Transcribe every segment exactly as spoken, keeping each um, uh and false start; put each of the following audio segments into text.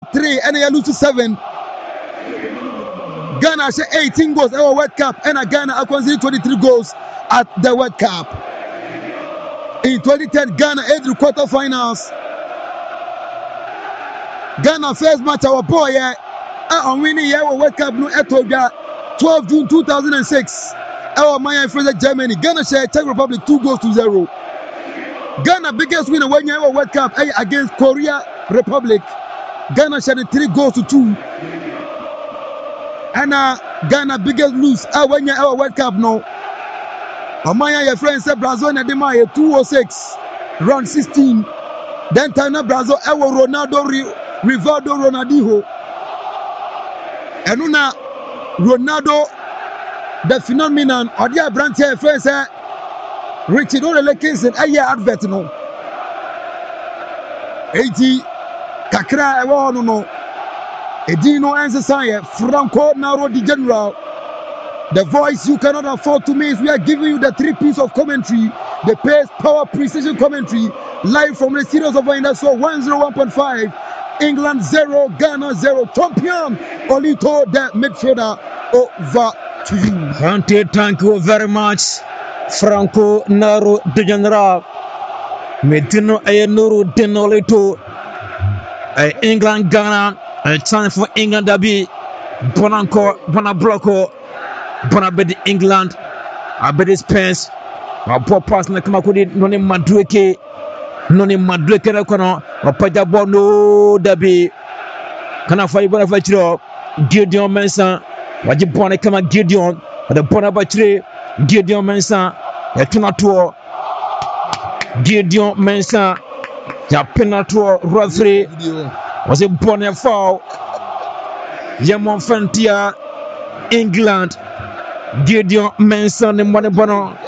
three and they lose to seven. Ghana share eighteen goals at our World Cup and Ghana are considered twenty-three goals at the World Cup. In twenty ten, Ghana entered the quarterfinals. Ghana first match our boy yeah, on winning yeah World Cup no Ethiopia twelve June two thousand six. Our Maya Fraser Germany. Ghana share Czech Republic two goals to zero. Ghana biggest winner when you World Cup against Korea Republic. Ghana share three goals to two. And uh, Ghana biggest lose uh, when you have a World Cup now. Amaya, your friend said Brazil and Ademaya two oh six, round sixteen. Then Tana Brazil, Ewo Ronaldo, Rivaldo, Ronaldinho. And now Ronaldo, the phenomenon, or the branch here, friend said Richard Olekins and a year advert no. eighty Kakra, Ewo no no. Edino Ansasaya, Franco Naro Di General. The voice you cannot afford to miss. We are giving you the three piece of commentary, the pace, power, precision commentary, live from the studios of Inaso one oh one point five, England zero, Ghana zero. Champion Olito, the midfielder, over to you. Ante, thank you very much, Franco Naro Di General. Medino Ayanuru Denolito, England Ghana. A time for England to be Bonanco, Bonabloco, Bonabed England, Abedi Spence, a poor person like Makudi, Noni Madreke, Noni Madreke, or Pajabono, Dabi, Kanafa Bonavachiro, Gideon Mensa, Wajibone Kama Gideon, the Bonabatre, Gideon Mensa, a Tunato, Gideon Mensa, Yapinato, Rothry. Was it born foul? Yamon Fantia, England, Gideon Manson and Monabono.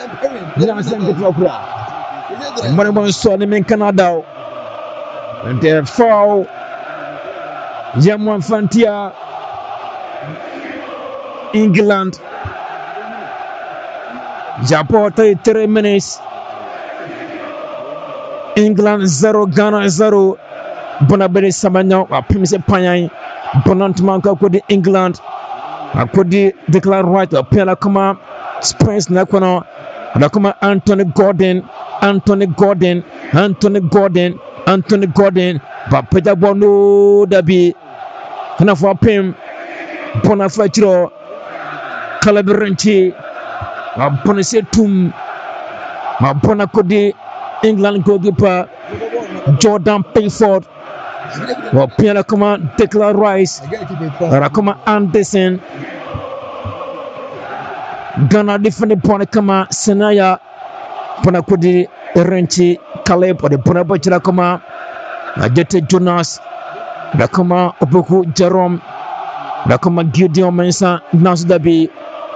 Monabon saw them in Canada. And they're foul. Yamon Fantia, England. Japan thirty minutes. England zero, Ghana zero. Bonabere Samanya, a Primise Panyai, Bonantmanka could the England, I could declare right a Pelacoma, Spence Nakono, Nakoma Anthony Gordon, Anthony Gordon, Anthony Gordon, Anthony Gordon, but Pejabono Dabi, Hanafa Pim, Bonafachiro, Calabrenti, a Bonasetum, a Bonacodi, England goalkeeper, Jordan Pickford. Well, Piana Koma, Declan Rice, Rakoma Anderson, Ghana different Ponakama, Senaya, Ponakudi, Renchi, Caleb, or the Bonabachila Koma, Jete Jonas, Rakoma, Opoku, Jerome, Rakoma Gideon Mensa, Nasdabi,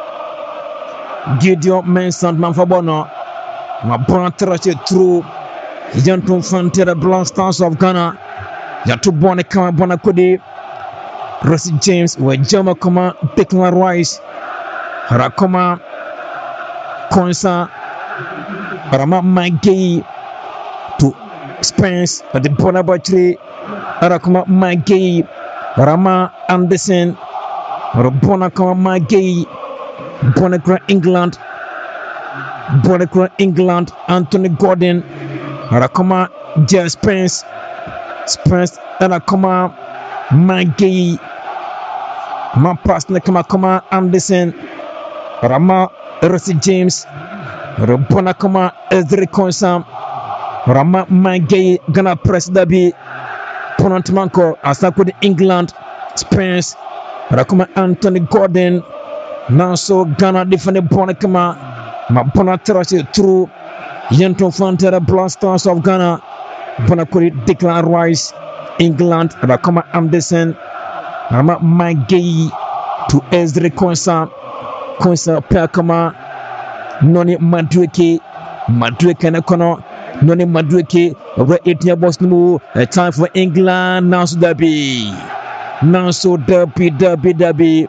Gideon Mensa, Manfabono, Mabona Terrace through Jantum Frontier Blanc Stars of Ghana. Yatu Bonne Kama Bonakudi, Rossi James, where Jama Koma, Declan Rice, Rakoma, Konsa, Rama Magay to Spence, at the Bonabatri, Rakoma Magay, Rama Anderson, Rabona Kama Magay, Bonacra England, Bonacra England, Anthony Gordon, Rakoma J. Spence. Spence and a comma, Maggie, my partner, Kama Kama Anderson, Rama Rossi James, Rabona Kama Ezri Konsam, Rama Maggie, Ghana Press Dabi, Ponantmanko, Asako England, Spence, Rakuma Anthony Gordon, Nanso Ghana different Bonakama, Mabona Terrace through Yenton Fantera Blasters of Ghana. Bonakuri Declan Rice, England, Rakoma Anderson, Rama Magay to Ezri Konsa, Konsa Pelkama, Noni Madweke, Madweke Nakono, Noni Madweke, over eight year boss no, a time for England, Nanso Derby, Nanso Derby, Derby, Derby.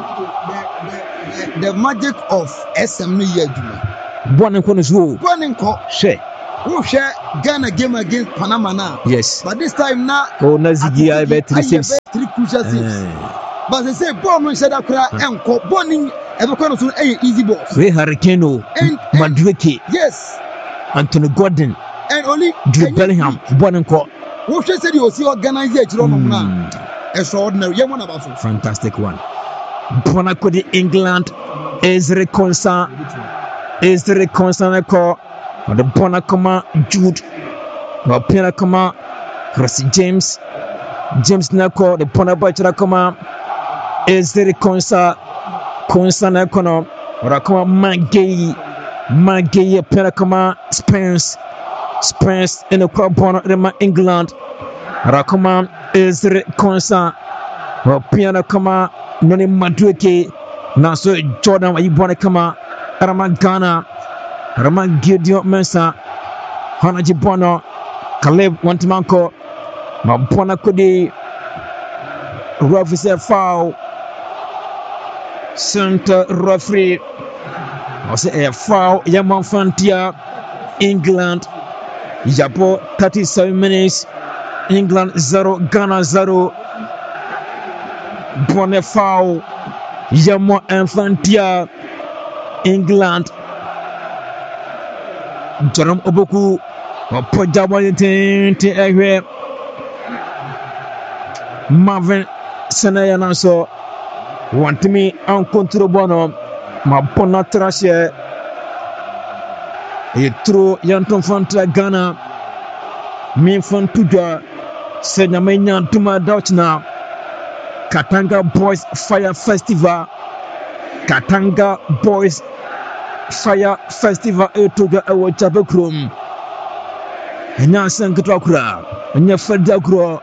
The magic of S M N Yajuma. Boninko is who? Boninko. She. Who share? Ghana game against Panama now. Yes. But this time now, oh, Nazigi, I bet three saves. Three crucial saves. But they say, Born no said that and Borning ever come to a easy balls. We Hurricane and Madueke. Yes. Anthony Gordon and only Drew Bellingham. Born and Co. What she said, you see organized now. Extraordinary. Yeah, one about fantastic one. Bonacodi England is reconciled. Is reconciled. The Bonacoma Jude. The Pinacoma. Rossi James. James Nako. The Bonabachakoma is reconciled. Constanakono. Rakoma Magay. Magay Pinacoma Spence. Spence in the crop bonnet in England. Rakoma is reconciled. Piano kama noni Madueke Naso Jordan wa ibone kama Rama Ghana Rama Gideon Mensa Hana Jibono Caleb Wantimanko Mabona Kodi referee said foul center referee was a foul Yaman Fantia England Japo thirty-seven minutes England zero Ghana zero Bonne foul Yamo Infantia England Jerome Oboku Pojabani Tinti Ewe Marvin Senaya Naso want me on control bono ma bona trashe e tro yanton fanta Ghana min fantuja senyamenya tuma dauchna Katanga Boys Fire Festival Katanga Boys Fire Festival etoga ewo Jabekrom enya sanketwa kura enya fada kura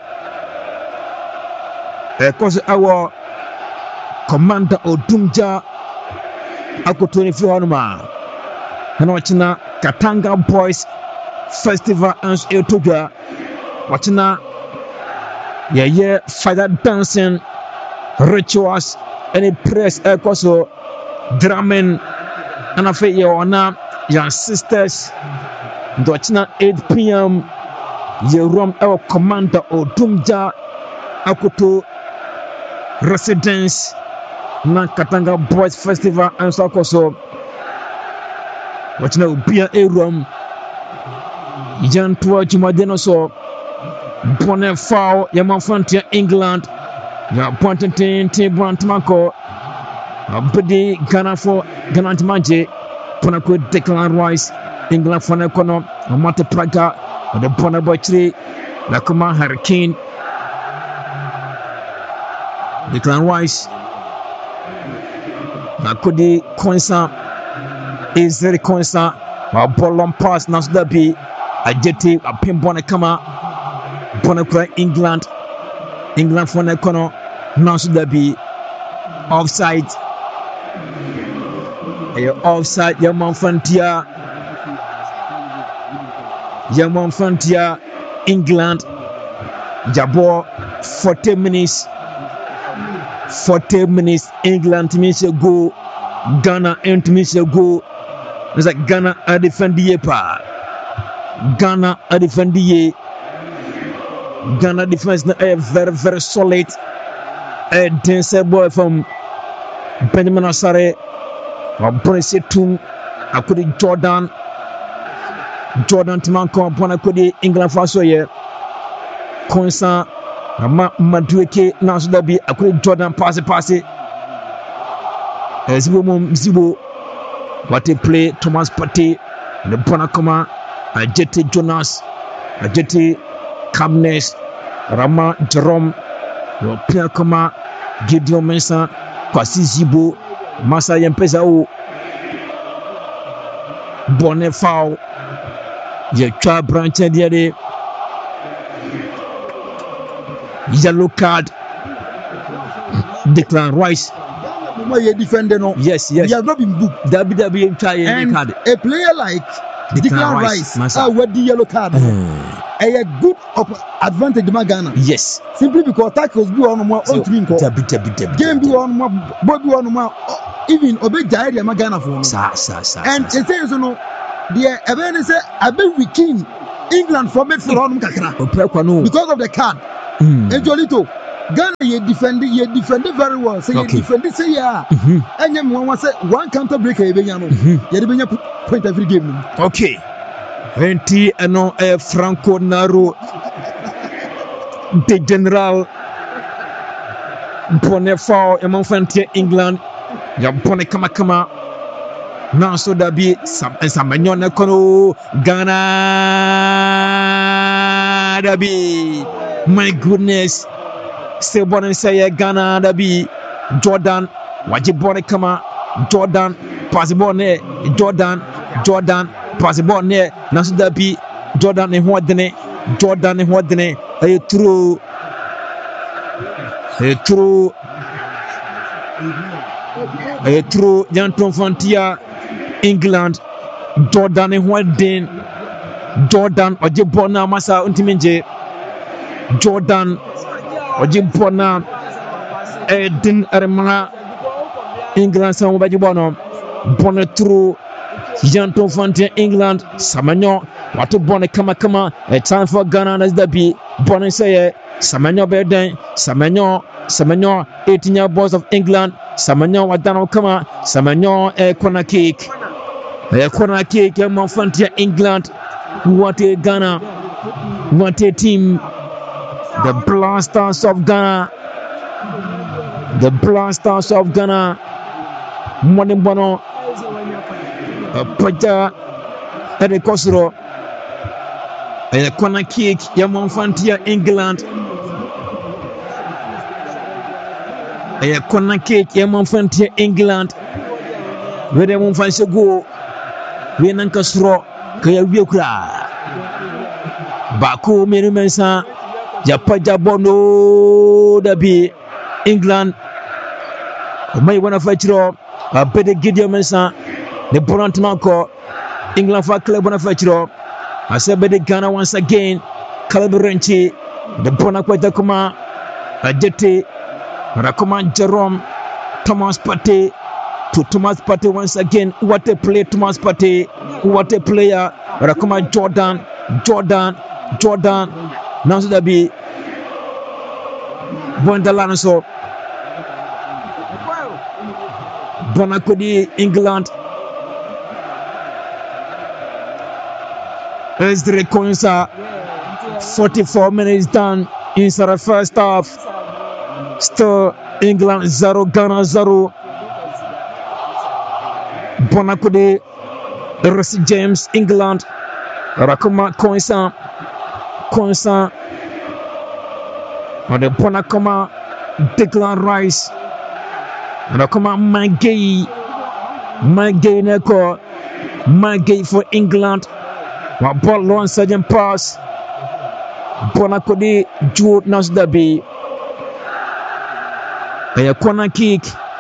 e koso awo Commander Odumja akotoni fi honuma na wachina Katanga Boys Festival ans etoga wachina yeah yeah fire dancing rituals any press ekoso drumming and afa ye ona your sisters dochina eight p.m. ye rom our Commander Odumja akoto residence na Katanga Boys Festival and so akoso wachina ubia e rom yantua jumadeno so bonne foul Yaman Fantia England ya pointing tin tin Brantmanko Bidi Ghana for Ghana Manje Ponako Declan Rice England for Nekono Amate Praga the Bonabochri Lakuma Hurricane Declan Rice Nakodi Konsa is very Konsa ma ballon pass Nasdabi Ajeti a Pimbona Kama Bonakura England England for Nekono Nasdabi offside offside Yaman Fantia Yaman Fantia England Jabo forty minutes forty minutes England means a go Ghana and means a go it's like Ghana a defend the pa Ghana a defend the Ghana defense na a very very solid a dense boy from Benjamin Asare Bonese Tum Akudi Jordan Jordan Timanko Bonakudi England Fasoye Konsa Madueke Nasudabi Akudi Jordan pass pass Zibo Mum Zibo what they play Thomas Partey the Bonakoma Ajeti Jonas Ajeti Cabnes Rama Jerome Piakoma Gideon Mensa Kwasi Zibo Masa Yempesa o bonne foul ye twa branch diade yellow card Declan Rice you defender no yes yes he has not been booked W W try yellow card a player like Declan Rice ah with the yellow card a good advantage ma Ghana yes simply because tackles be on more on three ko game be on more body on more even obey area ma Ghana for sa sa sa and it says no the even say abe weekend England for midfield on kakra. Opekwano. Because of the card. Mm. And Jolito, Ghana you defend you defend very well. So you Okay. defend say yeah. Mhm. And you want say one counter break e benya no. Mhm. You dey benya point every game. Okay. Venti ano eh, Franco Naro de General Bonne Foul e Monfantie England ya Bonne kama kama na so da bi sam Samanyo na kono Ghana da bi. My goodness. Say Bonne say Ghana da bi. Jordan waji Bonne kama Jordan pass Bonne Jordan Jordan pass Bonne na so da bi Jordan ne ho dene Jordan ne ho dene ay true ay true ay true Janton Fantia England Jordan ne ho den Jordan oje bona masa untimenje Jordan oje bona e din arma England sa mo baji bono bona true Janton Fantia England Samanyo watu Bonne kama kama a time for Ghana as the be Bonne say Samanyo Berden Samanyo Samanyo eighteen year boys of England Samanyo wadano kama Samanyo a corner kick a corner kick ya Monfantia England what a Ghana what a team the Blasters of Ghana the Blasters of Ghana Mwani Bono Paja Ede Kosro a corner kick ya Monfantia England a corner kick ya Monfantia England where Monfantia go we nankasro kaya wiekura Baku meri mensa ya paja bono dabi England mai wana fachiro a bede Gideon mensa the Brantman ko England for club wana fachiro I said bede Ghana once again Calabarenchi the Bonakweta kuma Ajete Rakuma Jerome Thomas Partey to Thomas Partey once again. What a play, Thomas Partey. What a player. Rakuma Jordan, Jordan, Jordan. Now so that be Bondalano so Bonakodi England. Ezra Konsa. forty-four minutes done inside the first half. Still England zero, Ghana zero. Bonakode, Rossi James, England. Rakuma Konsa, Konsa. On the Bonakoma, Declan Rice. Rakuma Magay, Magay Neko, Magay for England. One ball long surgeon pass. Bonakode, Jude Nasdabi. A corner kick.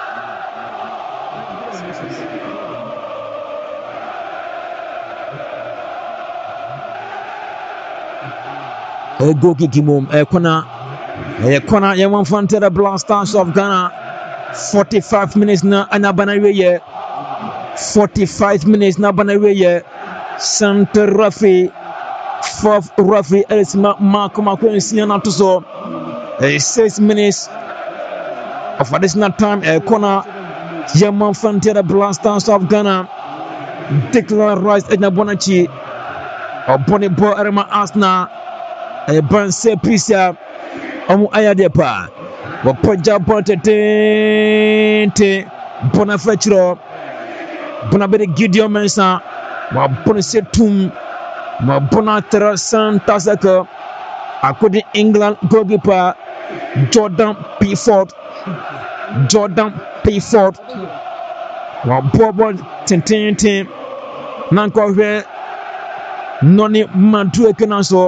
A goal kick him. A corner. A corner. A one fanted the Blasters of Ghana. forty-five minutes na Anabanaweye. forty-five minutes na Banaweye. Center Rafi. Fourth Rafi. Elisma Markoma Quincy so. A six minutes of additional time. A corner. Yaman Frontier Blasters of Ghana. Declan Rice Edna Bonachi. A Bonnie Bo Arama Asna. A Banse Pisia. Omu Ayadepa. Wapoja Bonte Tente. Bonafetro. Bonabede Gideon Mensa. Wabone Setum. Wabona Terra Santa Saka. According England goalkeeper Jordan Pickford. Jordan Pickford. Wabobo Tente. Nanko here. Noni Madue Kenaso.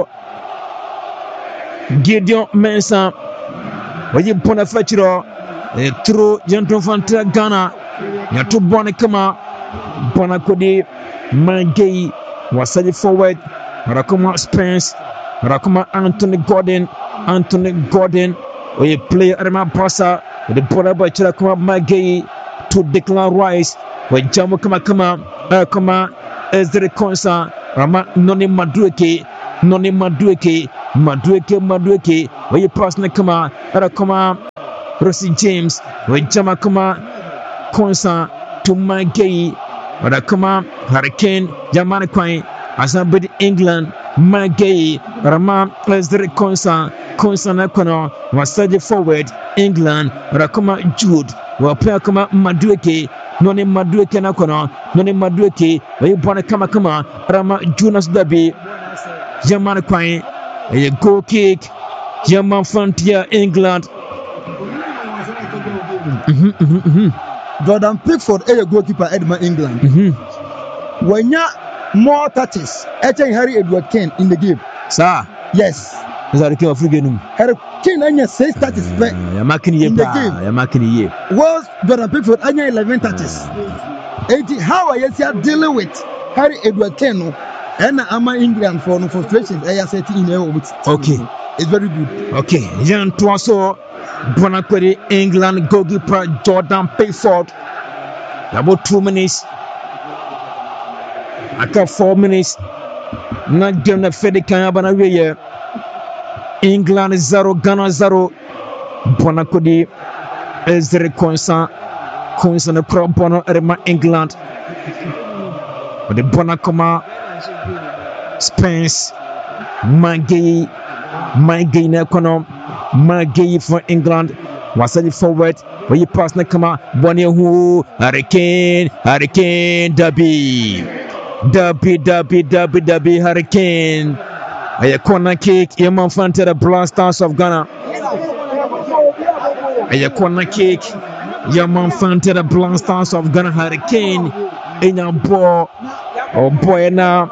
Gideon Mensa. Waji Bonafetro. Through Janton Fanta Ghana. Yatu Bonne Kama. Bonakodi Magay. Wasadi forward. Rakuma Spence. Rakuma Anthony Gordon. Anthony Gordon. We play Arma Bassa. The border by Chirakuma Magay to Declan Rice. We Jamu Kama Kama. Kama Ezra Konsa. Rama Noni Madueke. Noni Madueke, Madueke, Madueke, where you pass na kama, ara kama, Rossi James, where Jama kama, Konsa, to my gay, ara kama, Hurricane, Jamana Quine, as I bid England, my gay, Rama, let's do it Konsa, Konsa Nakono, was study forward, England, ara kama Jude, where play kama Madueke, Noni Madueke Nakono, Noni Madueke, where you born a kama kama, Rama Jonas Dabi. German Quine, a goal kick, German frontier, England. Mm-hmm, mm-hmm, mm-hmm. Jordan Pickford, a goalkeeper, Edmund England. Mm-hmm. When you more touches, Ethan Harry Edward Kane in the game. Sir, yes. Is that the king of Friganum? Harry Kane, and your six touches uh, you're making in the game. You're making a year. Was Jordan Pickford, and your eleven touches. eighty, how are you dealing with Harry Edward Kane? And I'm England for no frustrations. I said in okay, it's very good. Okay, Jan Twaso, Bonaqueri, England goalkeeper Jordan Pickford. About two minutes. I got four minutes. Not getting the Fedi Kayabana here. England zero, Ghana zero. Bonaqueri is the concern. Concern the pro bono Erema England. But the Bonacoma. Spence, Maggie, Maggie Nekono, Maggie for England. Was it forward? Where you pass Nakama, Bonnie who, Hurricane, Hurricane, Derby, Derby, Derby, Derby, Derby, Hurricane. A corner kick, Yaman Fante, the Blasters of Ghana. A corner kick, Yaman Fante, the Blasters of Ghana, Hurricane. In a ball, oh boy, now.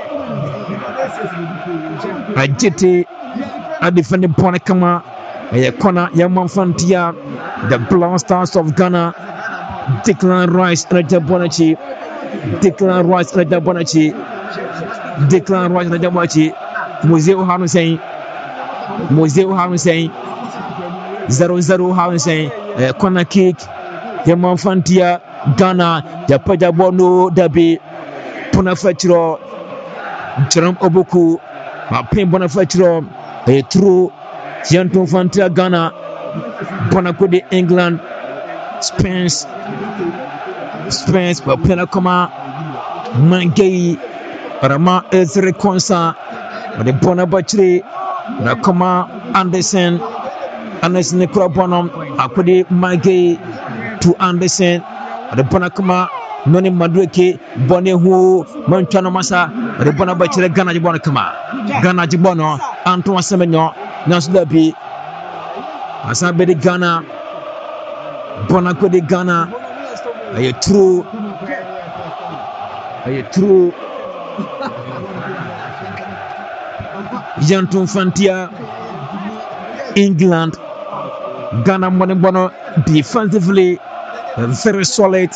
I jitty, I defend the Bonacama, a corner, Yaman Fantia, the Blasters of Ghana, Declan Rice, and the Bonachi, Declan Rice, and the Bonachi, Declan Rice, and the Bonachi, Museo Harun saying, Museo Harun saying, zero zero Harun saying, a corner kick, Yaman Fantia, Ghana, the Pajabono, Derby, Ponafetro, Jerome Obuku. A pin Bonafetro, a true Janton Fantia Ghana, Bonacodi England, Spence, Spence, but Penacoma, Mangay, Rama Ezre Konsa, the Bonabachri, Nakoma Anderson, Anderson Necroponum, Akudi Mangay to Anderson, the Bonacoma. Noni Madueke, Bonnie who, Montano Massa, the Bonabachre, Ghana Bonacama, Ghana Jibono, Antoine Semenyo, Nasdabi, Asabedi Ghana, Bonacodi Ghana, a true, a true Janton Fantia, England, Ghana Monibono, defensively very solid.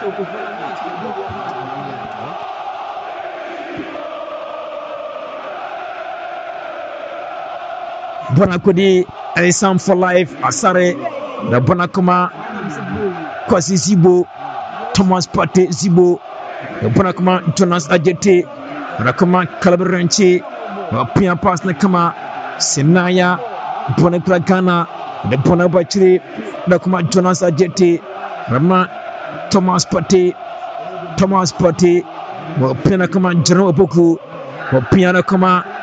Bonakodi, Alisam for life, Asare, the Bonakoma, Kwasi Zibo, Thomas Pate Zibo, the Bonakoma, Jonas Ajete, Rakoma Calabaranchi, Pia Pass Nakama, Senaya, Bonakra Ghana, the Bonabachri, Rakoma Jonas Ajete, Rama Thomas Pate, Thomas Pate, Pinakama General Boku, Piano Kama.